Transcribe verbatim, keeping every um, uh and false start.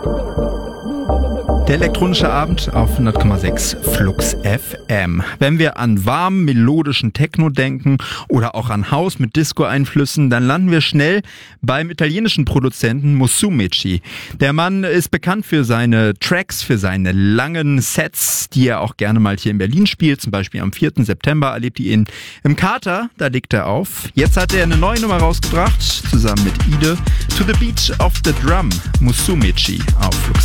Der elektronische Abend auf hundert Komma sechs Flux F M. Wenn wir an warmen, melodischen Techno denken oder auch an House mit Disco-Einflüssen, dann landen wir schnell beim italienischen Produzenten Musumeci. Der Mann ist bekannt für seine Tracks, für seine langen Sets, die er auch gerne mal hier in Berlin spielt. Zum Beispiel am vierten September erlebt ihr ihn im Kater, da legt er auf. Jetzt hat er eine neue Nummer rausgebracht, zusammen mit Ide. To the Beat of the Drum, Musumeci auf Flux.